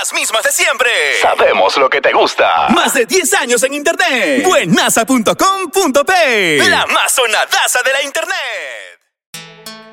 las mismas de siempre. Sabemos lo que te gusta. Más de 10 años en internet. Buenaza.com.p. La más sonadaza de la internet.